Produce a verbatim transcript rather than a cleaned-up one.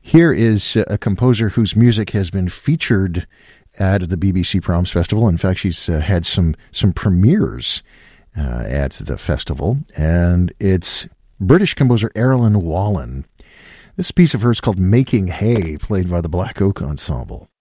Here is a composer whose music has been featured at the B B C Proms Festival. In fact, she's uh, had some, some premieres uh, at the festival, and it's British composer Erilyn Wallen. This piece of hers called Making Hay, played by the Black Oak Ensemble.